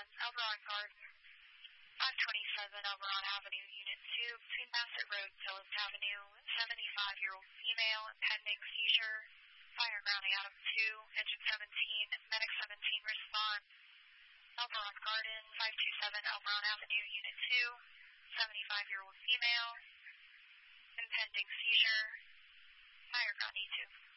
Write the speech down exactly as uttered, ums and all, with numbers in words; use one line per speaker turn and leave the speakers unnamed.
one, Elberon Garden, five twenty-seven Elberon Avenue, Unit two, between Bassett Road, Phillips Avenue, seventy-five-year-old female, pending seizure, fire grounding out of two, engine seventeen, medic seventeen, respond. Elberon Garden, five two seven Elberon Avenue, Unit two, seventy-five-year-old female, impending seizure, fire ground E two.